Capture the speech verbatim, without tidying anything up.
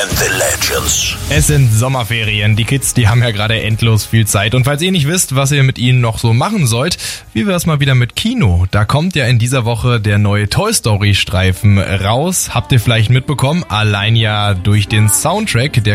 and the Legends. Es sind Sommerferien. Die Kids, die haben ja gerade endlos viel Zeit. Und falls ihr nicht wisst, was ihr mit ihnen noch so machen sollt, wie wär's mal wieder mit Kino? Da kommt ja in dieser Woche der neue Toy Story Streifen raus. Habt ihr vielleicht mitbekommen? Allein ja durch den Soundtrack, der